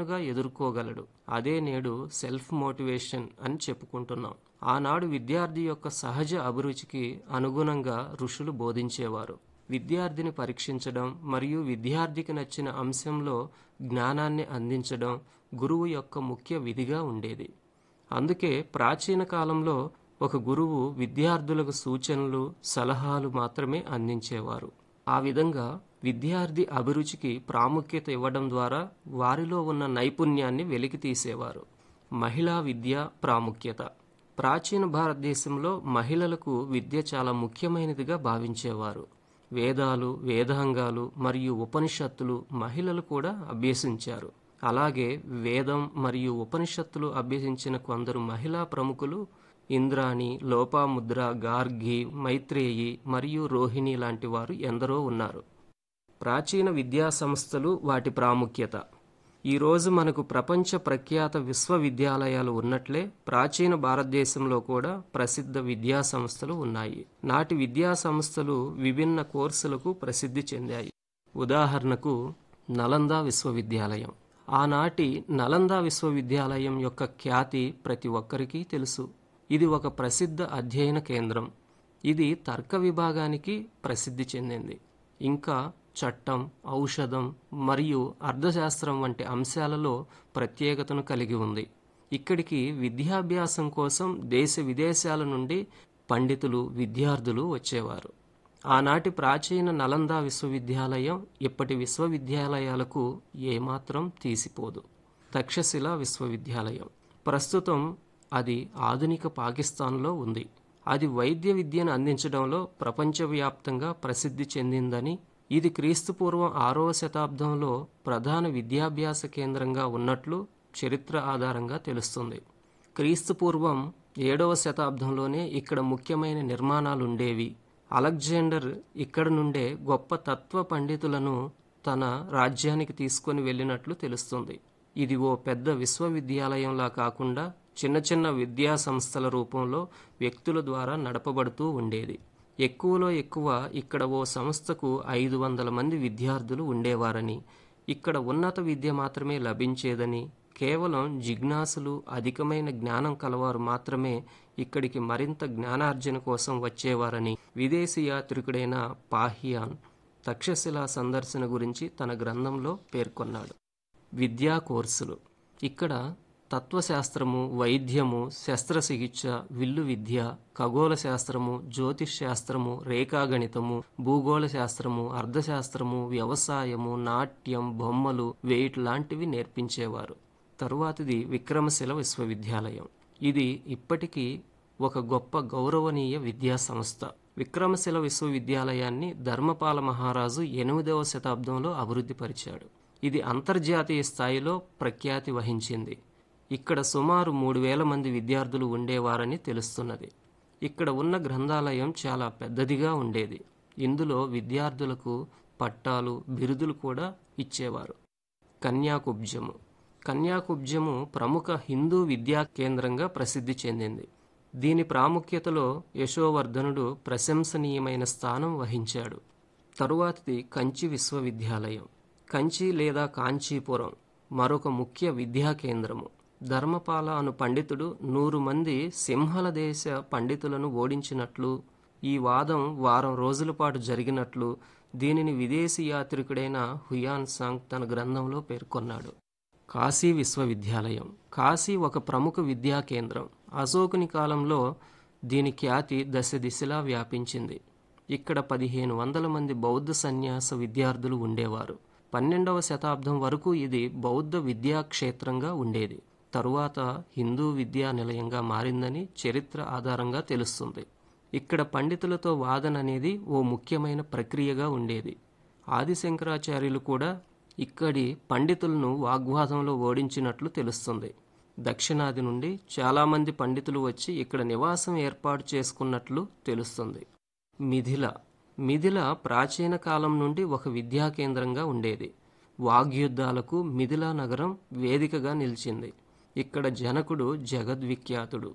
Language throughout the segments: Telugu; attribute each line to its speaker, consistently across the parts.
Speaker 1: తానుగా ఎదుర్కోగలడు. అదే నేడు సెల్ఫ్ మోటివేషన్ అని చెప్పుకుంటున్నాం. ఆనాడు విద్యార్థి యొక్క సహజ అభిరుచికి అనుగుణంగా ఋషులు బోధించేవారు. విద్యార్థిని పరీక్షించడం మరియు విద్యార్థికి నచ్చిన అంశంలో జ్ఞానాన్ని అందించడం గురువు యొక్క ముఖ్య విధిగా ఉండేది. అందుకే ప్రాచీన కాలంలో ఒక గురువు విద్యార్థులకు సూచనలు, సలహాలు మాత్రమే అందించేవారు. ఆ విధంగా విద్యార్థి అభిరుచికి ప్రాముఖ్యత ఇవ్వడం ద్వారా వారిలో ఉన్న నైపుణ్యాన్ని వెలికితీసేవారు. మహిళా విద్య ప్రాముఖ్యత. ప్రాచీన భారతదేశంలో మహిళలకు విద్య చాలా ముఖ్యమైనదిగా భావించేవారు. వేదాలు, వేదాంగాలు మరియు ఉపనిషత్తులు మహిళలు కూడా అభ్యసించారు. అలాగే వేదం మరియు ఉపనిషత్తులు అభ్యసించిన కొందరు మహిళా ప్రముఖులు ఇంద్రాణి, లోపాముద్ర, గార్గి, మైత్రేయి మరియు రోహిణి లాంటి వారు ఎందరో ఉన్నారు. ప్రాచీన విద్యా సంస్థలు, వాటి ప్రాముఖ్యత. ఈరోజు మనకు ప్రపంచ ప్రఖ్యాత విశ్వవిద్యాలయాలు ఉన్నట్లే ప్రాచీన భారతదేశంలో కూడా ప్రసిద్ధ విద్యా సంస్థలు ఉన్నాయి. నాటి విద్యా సంస్థలు విభిన్న కోర్సులకు ప్రసిద్ధి చెందాయి. ఉదాహరణకు నలంద విశ్వవిద్యాలయం. ఆనాటి నలంద విశ్వవిద్యాలయం యొక్క ఖ్యాతి ప్రతి ఒక్కరికి తెలుసు. ఇది ఒక ప్రసిద్ధ అధ్యయన కేంద్రం. ఇది తర్క విభాగానికి ప్రసిద్ధి చెందింది. ఇంకా చట్టం, ఔషధం మరియు అర్థశాస్త్రం వంటి అంశాలలో ప్రత్యేకతను కలిగి ఉంది. ఇక్కడికి విద్యాభ్యాసం కోసం దేశ విదేశాల నుండి పండితులు, విద్యార్థులు వచ్చేవారు. ఆనాటి ప్రాచీన నలంద విశ్వవిద్యాలయం ఇప్పటి విశ్వవిద్యాలయాలకు ఏమాత్రం తీసిపోదు. తక్షశిల విశ్వవిద్యాలయం. ప్రస్తుతం అది ఆధునిక పాకిస్తాన్లో ఉంది. అది వైద్య విద్యను అందించడంలో ప్రపంచవ్యాప్తంగా ప్రసిద్ధి చెందిందని, ఇది క్రీస్తుపూర్వం 6వ శతాబ్దంలో ప్రధాన విద్యాభ్యాస కేంద్రంగా ఉన్నట్లు చరిత్ర ఆధారంగా తెలుస్తుంది. క్రీస్తుపూర్వం 7వ శతాబ్దంలోనే ఇక్కడ ముఖ్యమైన నిర్మాణాలుండేవి. అలెగ్జాండర్ ఇక్కడ నుండే గొప్ప తత్వ పండితులను తన రాజ్యానికి తీసుకొని వెళ్ళినట్లు తెలుస్తుంది. ఇది ఓ పెద్ద విశ్వవిద్యాలయంలా కాకుండా చిన్న చిన్న విద్యా సంస్థల రూపంలో వ్యక్తుల ద్వారా నడపబడుతూ ఉండేది. ఎక్కువలో ఎక్కువ ఇక్కడ ఓ సంస్థకు 500 మంది విద్యార్థులు ఉండేవారని, ఇక్కడ ఉన్నత విద్య మాత్రమే లభించేదని, కేవలం జిజ్ఞాసులు, అధికమైన జ్ఞానం కలవారు మాత్రమే ఇక్కడికి మరింత జ్ఞానార్జన కోసం వచ్చేవారని విదేశీ యాత్రికుడైన పాహియాన్ తక్షశిల సందర్శన గురించి తన గ్రంథంలో పేర్కొన్నాడు. విద్యా కోర్సులు. ఇక్కడ తత్వశాస్త్రము, వైద్యము, శస్త్రచికిత్స, విల్లు విద్య, ఖగోళ శాస్త్రము, జ్యోతిష్ శాస్త్రము, రేఖాగణితము, భూగోళ శాస్త్రము, అర్థశాస్త్రము, వ్యవసాయము, నాట్యం, బొమ్మలు, వెయిట్ లాంటివి నేర్పించేవారు. తరువాతిది విక్రమశిల విశ్వవిద్యాలయం. ఇది ఇప్పటికీ ఒక గొప్ప గౌరవనీయ విద్యా సంస్థ. విక్రమశిల విశ్వవిద్యాలయాన్ని ధర్మపాల మహారాజు 8వ శతాబ్దంలో అభివృద్ధి పరిచాడు. ఇది అంతర్జాతీయ స్థాయిలో ప్రఖ్యాతి వహించింది. ఇక్కడ సుమారు 3000 మంది విద్యార్థులు ఉండేవారని తెలుస్తున్నది. ఇక్కడ ఉన్న గ్రంథాలయం చాలా పెద్దదిగా ఉండేది. ఇందులో విద్యార్థులకు పట్టాలు, బిరుదులు కూడా ఇచ్చేవారు. కన్యాకుబ్జము. కన్యాకుబ్జము ప్రముఖ హిందూ విద్యా కేంద్రంగా ప్రసిద్ధి చెందింది. దీని ప్రాముఖ్యతలో యశోవర్ధనుడు ప్రశంసనీయమైన స్థానం వహించాడు. తరువాతిది కంచి విశ్వవిద్యాలయం. కంచి లేదా కాంచీపురం మరొక ముఖ్య విద్యా కేంద్రము. ధర్మపాల అను పండితుడు 100 మంది సింహల దేశ పండితులను ఓడించినట్లు, ఈ వాదం వారం రోజుల పాటు జరిగినట్లు దీనిని విదేశీ యాత్రికుడైన హుయాన్ సాంగ్ తన గ్రంథంలో పేర్కొన్నాడు. కాశీ విశ్వవిద్యాలయం. కాశీ ఒక ప్రముఖ విద్యా కేంద్రం. అశోకుని కాలంలో దీని ఖ్యాతి దశ దిశలా వ్యాపించింది. ఇక్కడ 1500 మంది బౌద్ధ సన్యాస విద్యార్థులు ఉండేవారు. 12వ శతాబ్దం వరకు ఇది బౌద్ధ విద్యా క్షేత్రంగా ఉండేది. తరువాత హిందూ విద్యా నిలయంగా మారిందని చరిత్ర ఆధారంగా తెలుస్తుంది. ఇక్కడ పండితులతో వాదన అనేది ఓ ముఖ్యమైన ప్రక్రియగా ఉండేది. ఆదిశంకరాచార్యులు కూడా ఇక్కడి పండితులను వాగ్వాదంలో ఓడించినట్లు తెలుస్తుంది. దక్షిణాది నుండి చాలామంది పండితులు వచ్చి ఇక్కడ నివాసం ఏర్పాటు చేసుకున్నట్లు తెలుస్తుంది. మిథిల. మిథిల ప్రాచీన కాలం నుండి ఒక విద్యా కేంద్రంగా ఉండేది. వాగ్యుద్ధాలకు మిథిలా నగరం వేదికగా నిలిచింది. ఇక్కడ జనకుడు జగద్విఖ్యాతుడు.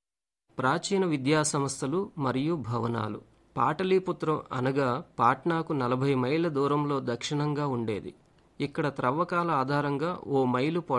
Speaker 1: ప్రాచీన విద్యా సంస్థలు మరియు భవనాలు. పాటలీపుత్రం అనగా పాట్నాకు 40 మైళ్ళ దూరంలో దక్షిణంగా ఉండేది. ఇక్కడ త్రవ్వకాల ఆధారంగా ఓ మైలు